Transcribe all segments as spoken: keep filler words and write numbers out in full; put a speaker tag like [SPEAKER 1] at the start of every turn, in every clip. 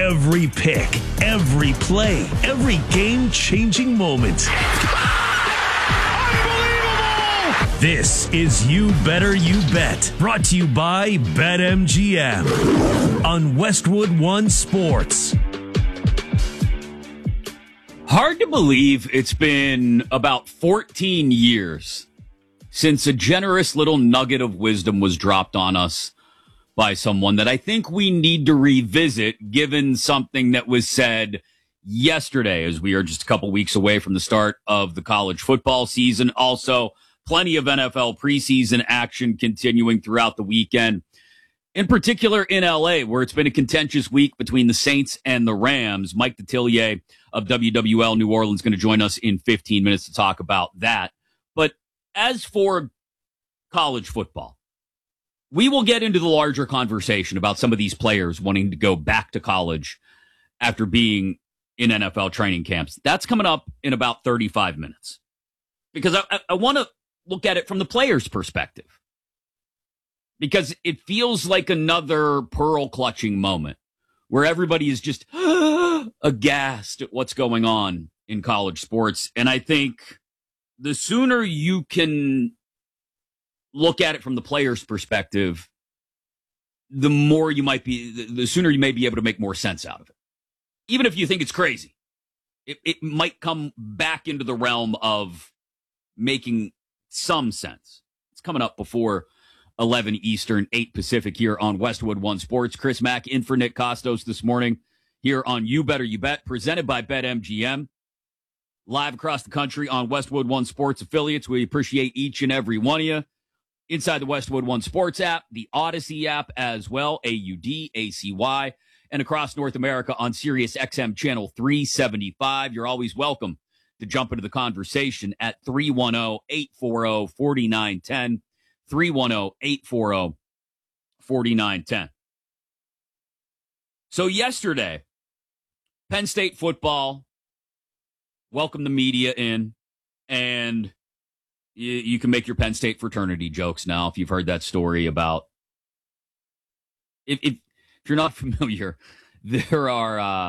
[SPEAKER 1] Every pick, every play, every game-changing moment. Unbelievable! This is You Better You Bet, brought to you by BetMGM on Westwood One Sports.
[SPEAKER 2] Hard to believe it's been about fourteen years since a generous little nugget of wisdom was dropped on us by someone that I think we need to revisit, given something that was said yesterday, as we are just a couple weeks away from the start of the college football season. Also, plenty of N F L preseason action continuing throughout the weekend, in particular in L A, where it's been a contentious week between the Saints and the Rams. Mike Detillier of W W L New Orleans going to join us in fifteen minutes to talk about that. But as for college football, we will get into the larger conversation about some of these players wanting to go back to college after being in N F L training camps. That's coming up in about thirty-five minutes, because I, I, I want to look at it from the player's perspective, because it feels like another pearl clutching moment where everybody is just aghast at what's going on in college sports. And I think the sooner you can look at it from the player's perspective, the more you might be, the sooner you may be able to make more sense out of it. Even if you think it's crazy, it, it might come back into the realm of making some sense. It's coming up before eleven Eastern, eight Pacific here on Westwood One Sports. Chris Mack in for Nick Costos this morning here on You Better You Bet, presented by BetMGM. Live across the country on Westwood One Sports affiliates. We appreciate each and every one of you. Inside the Westwood One Sports app, the Odyssey app as well, A U D A C Y, and across North America on Sirius X M channel three seventy-five. You're always welcome to jump into the conversation at three one zero, eight four zero, four nine one zero, three one zero, eight four zero, four nine one zero. So yesterday, Penn State football welcomed the media in, and You, you can make your Penn State fraternity jokes now if you've heard that story about. If, if, if you're not familiar, there are uh,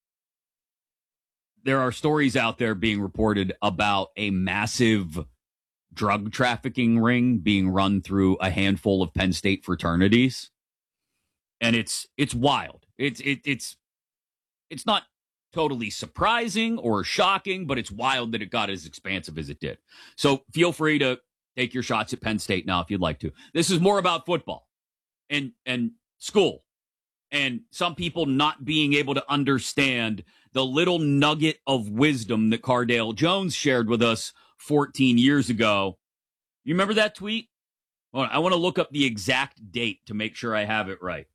[SPEAKER 2] there are stories out there being reported about a massive drug trafficking ring being run through a handful of Penn State fraternities, and it's it's wild. It's it, it's it's not totally surprising or shocking, but it's wild that it got as expansive as it did. So feel free to take your shots at Penn State now if you'd like to. This is more about football and and school, and some people not being able to understand the little nugget of wisdom that Cardale Jones shared with us fourteen years ago. You remember that tweet? Well, I want to look up the exact date to make sure I have it right.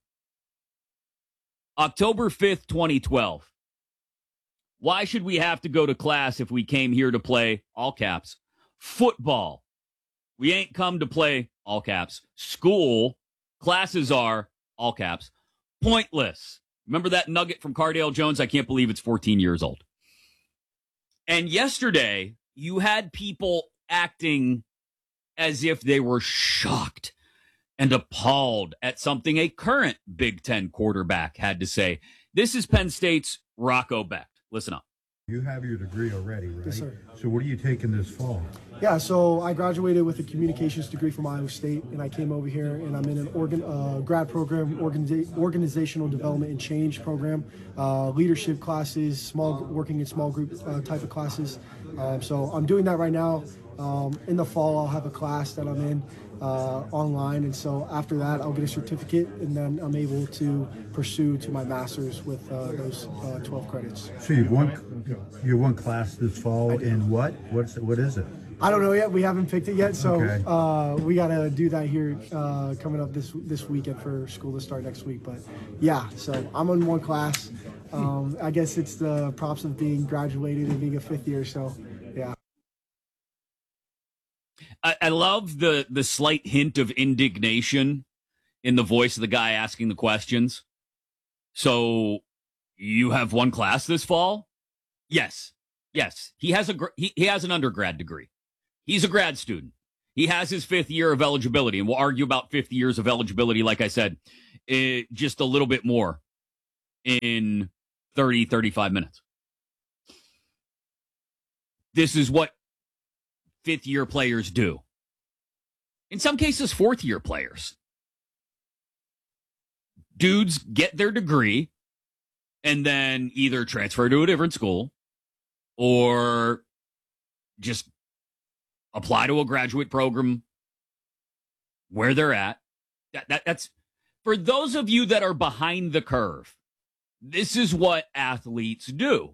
[SPEAKER 2] October fifth, twenty twelve. Why should we have to go to class if we came here to play, all caps, football? We ain't come to play, all caps, school. Classes are, all caps, pointless. Remember that nugget from Cardale Jones? I can't believe it's fourteen years old. And yesterday, you had people acting as if they were shocked and appalled at something a current Big Ten quarterback had to say. This is Penn State's Rocco Becht. Listen up.
[SPEAKER 3] You have your degree already, right?
[SPEAKER 4] Yes, sir.
[SPEAKER 3] So what are you taking this fall?
[SPEAKER 4] Yeah, so I graduated with a communications degree from Iowa State, and I came over here, and I'm in an organ, uh, grad program, organiza- organizational development and change program, uh, leadership classes, small working in small group uh, type of classes. Um, so I'm doing that right now. Um, in the fall, I'll have a class that I'm in uh, online, and so after that, I'll get a certificate, and then I'm able to pursue to my master's with uh, those uh, twelve credits.
[SPEAKER 3] So you won, you won class this fall in what? What's what is it?
[SPEAKER 4] I don't know yet. We haven't picked it yet, so
[SPEAKER 3] Okay.
[SPEAKER 4] uh, we gotta do that here uh, coming up this this weekend for school to start next week. But yeah, so I'm in one class. Um, I guess it's the props of being graduated and being a fifth year. So yeah.
[SPEAKER 2] I, I love the the slight hint of indignation in the voice of the guy asking the questions. So you have one class this fall? Yes. Yes. He has a gr- he, he has an undergrad degree. He's a grad student. He has his fifth year of eligibility, and we'll argue about fifty years of eligibility, like I said, uh, just a little bit more in thirty, thirty-five minutes. This is what fifth-year players do. In some cases, fourth-year players. Dudes get their degree and then either transfer to a different school or just apply to a graduate program where they're at. That, that, that's for those of you that are behind the curve. This is what athletes do.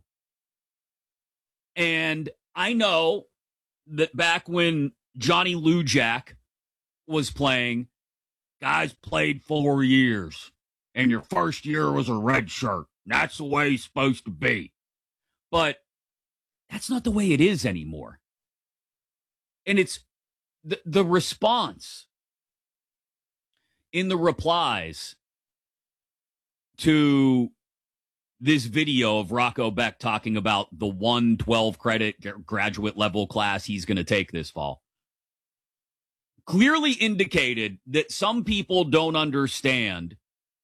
[SPEAKER 2] And I know that back when Johnny Lujack was playing, guys played four years, and your first year was a red shirt. That's the way it's supposed to be. But that's not the way it is anymore. And it's the, the response in the replies to this video of Rocco Becht talking about the one twelve credit graduate level class he's going to take this fall clearly indicated that some people don't understand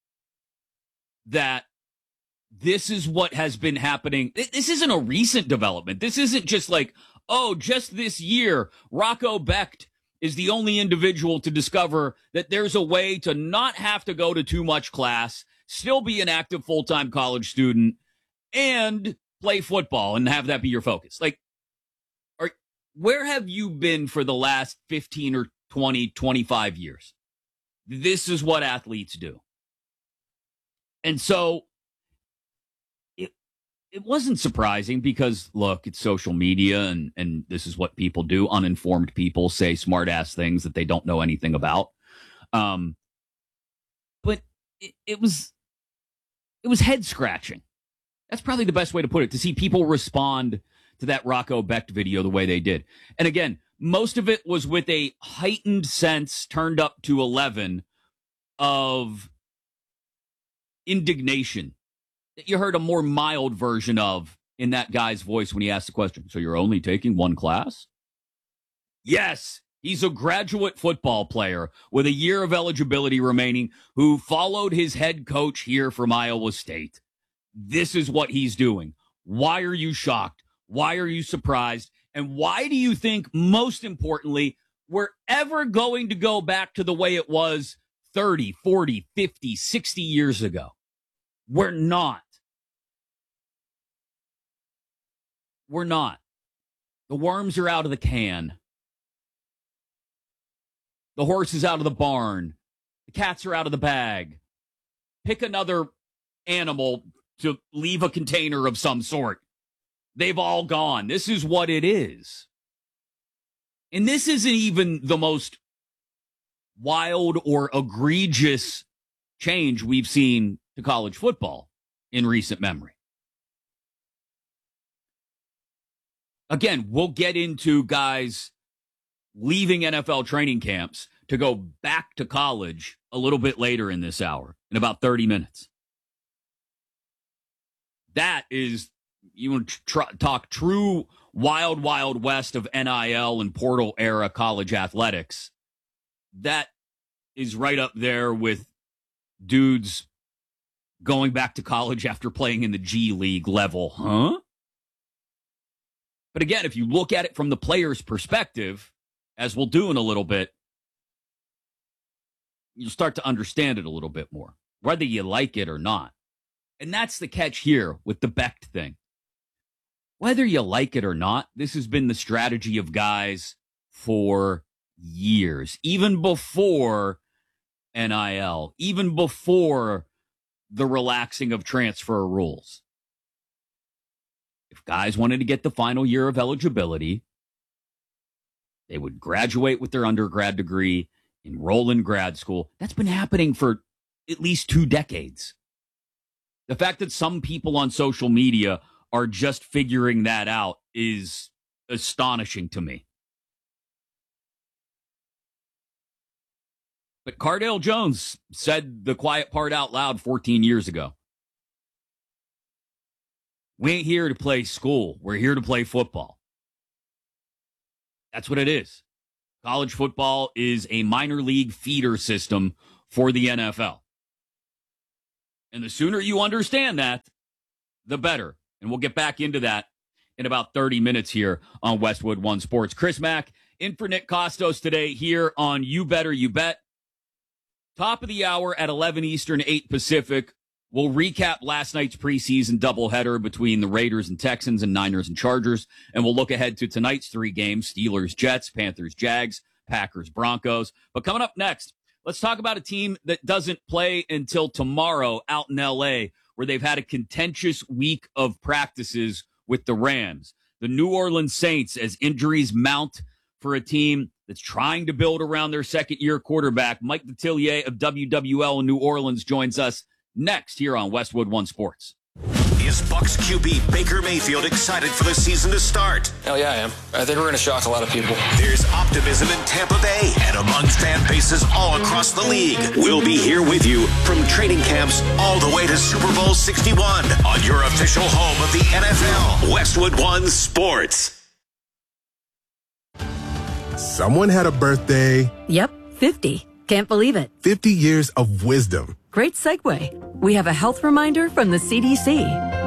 [SPEAKER 2] that this is what has been happening. This isn't a recent development. This isn't just like, oh, just this year, Rocco Becht is the only individual to discover that there's a way to not have to go to too much class, still be an active full-time college student, and play football and have that be your focus. Like, are, where have you been for the last fifteen or twenty, twenty-five years? This is what athletes do. And so it it wasn't surprising because, look, it's social media and, and this is what people do. Uninformed people say smart-ass things that they don't know anything about. Um, but it, it was it was head-scratching. That's probably the best way to put it, to see people respond to that Rocco Becht video the way they did. And again, most of it was with a heightened sense turned up to eleven of indignation that you heard a more mild version of in that guy's voice when he asked the question. So you're only taking one class? Yes, he's a graduate football player with a year of eligibility remaining who followed his head coach here from Iowa State. This is what he's doing. Why are you shocked? Why are you surprised? And why do you think, most importantly, we're ever going to go back to the way it was thirty, forty, fifty, sixty years ago? We're not. We're not. The worms are out of the can. The horse is out of the barn. The cats are out of the bag. Pick another animal to leave a container of some sort. They've all gone. This is what it is. And this isn't even the most wild or egregious change we've seen to college football in recent memory. Again, we'll get into guys leaving N F L training camps to go back to college a little bit later in this hour, in about thirty minutes. That is, you want to tr- talk true wild, wild west of N I L and portal era college athletics. That is right up there with dudes going back to college after playing in the G League level, huh? But again, if you look at it from the player's perspective, as we'll do in a little bit, you'll start to understand it a little bit more, whether you like it or not. And that's the catch here with the Becht thing. Whether you like it or not, this has been the strategy of guys for years, even before N I L, even before the relaxing of transfer rules. If guys wanted to get the final year of eligibility, they would graduate with their undergrad degree, enroll in grad school. That's been happening for at least two decades. The fact that some people on social media are just figuring that out is astonishing to me. But Cardale Jones said the quiet part out loud fourteen years ago. We ain't here to play school. We're here to play football. That's what it is. College football is a minor league feeder system for the N F L. And the sooner you understand that, the better. And we'll get back into that in about thirty minutes here on Westwood One Sports. Chris Mack in for Nick Costos today here on You Better You Bet. Top of the hour at eleven Eastern, eight Pacific. We'll recap last night's preseason doubleheader between the Raiders and Texans and Niners and Chargers. And we'll look ahead to tonight's three games, Steelers, Jets, Panthers, Jags, Packers, Broncos. But coming up next, let's talk about a team that doesn't play until tomorrow out in L A, where they've had a contentious week of practices with the Rams. The New Orleans Saints, as injuries mount for a team that's trying to build around their second-year quarterback. Mike Detillier of W W L in New Orleans joins us next here on Westwood One Sports.
[SPEAKER 5] Is Bucs Q B Baker Mayfield excited for the season to start?
[SPEAKER 6] Hell yeah, I am. I think we're going to shock a lot of people.
[SPEAKER 5] There's optimism in Tampa Bay and among fan bases all across the league. We'll be here with you from training camps all the way to Super Bowl sixty-one on your official home of the N F L, Westwood One Sports.
[SPEAKER 7] Someone had a birthday.
[SPEAKER 8] Yep, fifty. Can't believe it.
[SPEAKER 7] fifty years of wisdom.
[SPEAKER 8] Great segue. We have a health reminder from the C D C.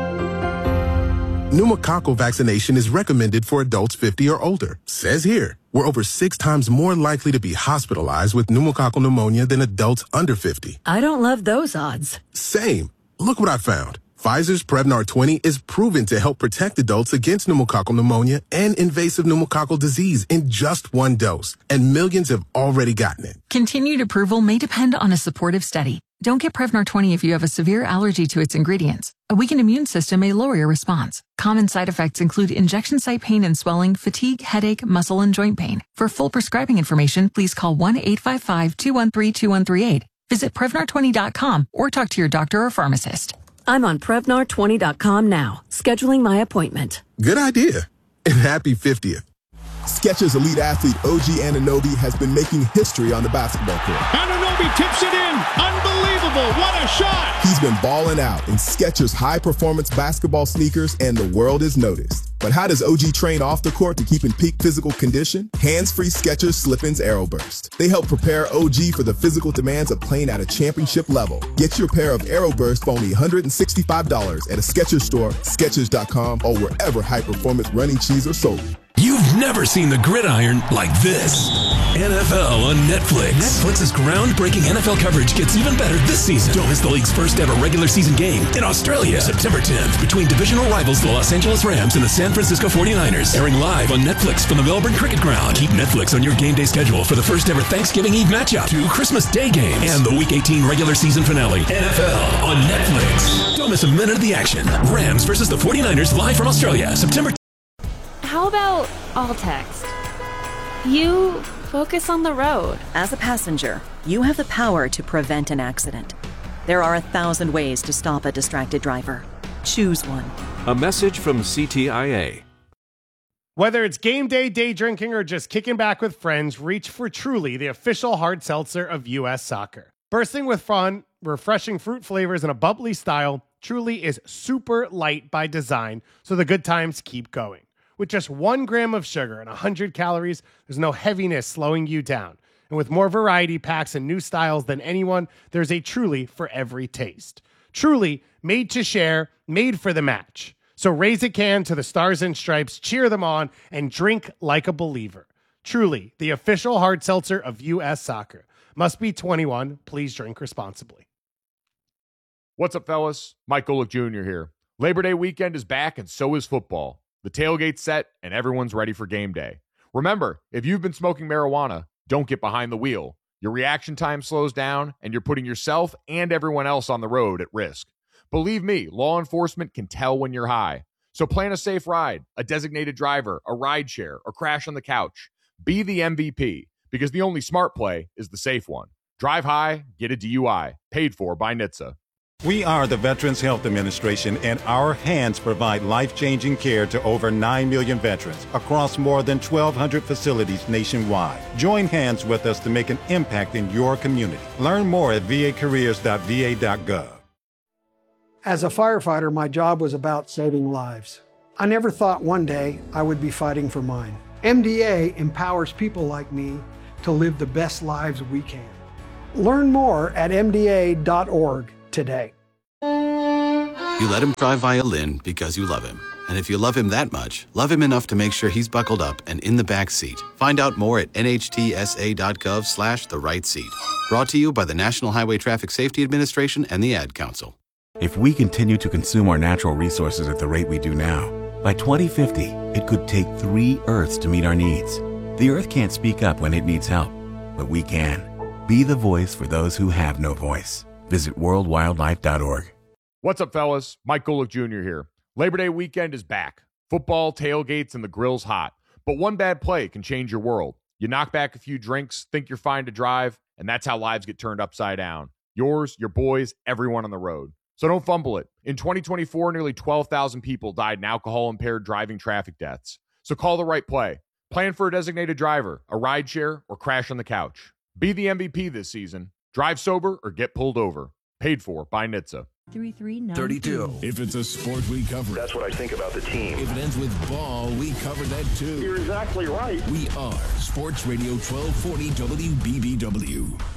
[SPEAKER 7] Pneumococcal vaccination is recommended for adults fifty or older. Says here, we're over six times more likely to be hospitalized with pneumococcal pneumonia than adults under fifty.
[SPEAKER 8] I don't love those odds.
[SPEAKER 7] Same. Look what I found. Pfizer's Prevnar twenty is proven to help protect adults against pneumococcal pneumonia and invasive pneumococcal disease in just one dose. And millions have already gotten it.
[SPEAKER 9] Continued approval may depend on a supportive study. Don't get Prevnar twenty if you have a severe allergy to its ingredients. A weakened immune system may lower your response. Common side effects include injection site pain and swelling, fatigue, headache, muscle, and joint pain. For full prescribing information, please call one eight five five, two one three, two one three eight. Visit Prevnar twenty dot com or talk to your doctor or pharmacist.
[SPEAKER 8] I'm on Prevnar twenty dot com now, scheduling my appointment.
[SPEAKER 7] Good idea. And happy fiftieth.
[SPEAKER 10] Skechers elite athlete O G Anunoby has been making history on the basketball court.
[SPEAKER 11] Anunoby tips it in. Unbelievable. What a shot.
[SPEAKER 10] He's been balling out in Skechers high-performance basketball sneakers, and the world has noticed. But how does O G train off the court to keep in peak physical condition? Hands-free Skechers Slip-ins Aeroburst. They help prepare O G for the physical demands of playing at a championship level. Get your pair of Aeroburst for only one hundred sixty-five dollars at a Skechers store, Skechers dot com, or wherever high-performance running shoes are sold.
[SPEAKER 1] You've never seen the gridiron like this. N F L on Netflix. Netflix's groundbreaking N F L coverage gets even better this season. Don't miss the league's first ever regular season game in Australia, September tenth, between divisional rivals the Los Angeles Rams and the San Francisco forty-niners. Airing live on Netflix from the Melbourne Cricket Ground. Keep Netflix on your game day schedule for the first ever Thanksgiving Eve matchup, two Christmas Day games, and the Week eighteen regular season finale. N F L on Netflix. Don't miss a minute of the action. Rams versus the forty-niners live from Australia, September tenth.
[SPEAKER 12] How about all text? You focus on the road.
[SPEAKER 13] As a passenger, you have the power to prevent an accident. There are a thousand ways to stop a distracted driver. Choose one.
[SPEAKER 14] A message from C T I A.
[SPEAKER 15] Whether it's game day, day drinking, or just kicking back with friends, reach for Truly, the official hard seltzer of U S Soccer. Bursting with fun, refreshing fruit flavors, and a bubbly style, Truly is super light by design, so the good times keep going. With just one gram of sugar and one hundred calories, there's no heaviness slowing you down. And with more variety packs and new styles than anyone, there's a Truly for every taste. Truly, made to share, made for the match. So raise a can to the Stars and Stripes, cheer them on, and drink like a believer. Truly, the official hard seltzer of U S Soccer. Must be twenty-one. Please drink responsibly.
[SPEAKER 16] What's up, fellas? Mike Golick Junior here. Labor Day weekend is back, and so is football. The tailgate's set, and everyone's ready for game day. Remember, if you've been smoking marijuana, don't get behind the wheel. Your reaction time slows down, and you're putting yourself and everyone else on the road at risk. Believe me, law enforcement can tell when you're high. So plan a safe ride, a designated driver, a ride share, or crash on the couch. Be the M V P, because the only smart play is the safe one. Drive high, get a D U I. Paid for by N H T S A.
[SPEAKER 17] We are the Veterans Health Administration, and our hands provide life-changing care to over nine million veterans across more than twelve hundred facilities nationwide. Join hands with us to make an impact in your community. Learn more at v a careers dot v a dot gov.
[SPEAKER 18] As a firefighter, my job was about saving lives. I never thought one day I would be fighting for mine. M D A empowers people like me to live the best lives we can. Learn more at m d a dot org today.
[SPEAKER 19] You let him drive violin because you love him. And if you love him that much, love him enough to make sure he's buckled up and in the back seat. Find out more at nhtsa.gov slash the right seat. Brought to you by the National Highway Traffic Safety Administration and the Ad Council.
[SPEAKER 20] If we continue to consume our natural resources at the rate we do now, by twenty fifty, it could take three Earths to meet our needs. The Earth can't speak up when it needs help, but we can. Be the voice for those who have no voice. Visit world wildlife dot org.
[SPEAKER 16] What's up, fellas? Mike Golick Junior here. Labor Day weekend is back. Football, tailgates, and the grill's hot. But one bad play can change your world. You knock back a few drinks, think you're fine to drive, and that's how lives get turned upside down. Yours, your boys, everyone on the road. So don't fumble it. In twenty twenty-four, nearly twelve thousand people died in alcohol-impaired driving traffic deaths. So call the right play. Plan for a designated driver, a rideshare, or crash on the couch. Be the M V P this season. Drive sober or get pulled over. Paid for by N H T S A.
[SPEAKER 21] three three nine
[SPEAKER 1] thirty-two. If it's a sport, we cover it.
[SPEAKER 22] That's what I think about the team.
[SPEAKER 1] If it ends with ball, we cover that too.
[SPEAKER 22] You're exactly right.
[SPEAKER 1] We are Sports Radio twelve forty W B B W.